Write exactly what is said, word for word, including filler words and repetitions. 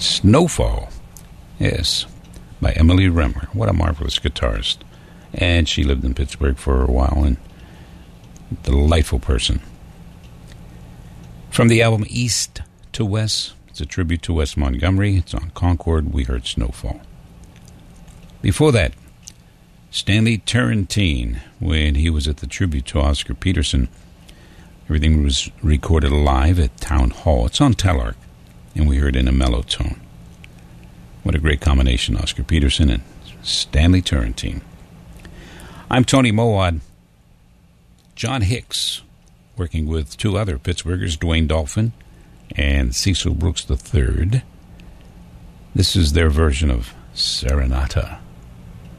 Snowfall, yes, by Emily Remmer. What a marvelous guitarist. And she lived in Pittsburgh for a while, and a delightful person. From the album East to West, it's a tribute to Wes Montgomery. It's on Concord. We heard Snowfall. Before that, Stanley Turrentine, when he was at the tribute to Oscar Peterson. Everything was recorded live at Town Hall. It's on Telarc, and we heard in a mellow tone. What a great combination, Oscar Peterson and Stanley Turrentine. I'm Tony Mowat. John Hicks, working with two other Pittsburghers, Dwayne Dolphin and Cecil Brooks the third. This is their version of Serenata.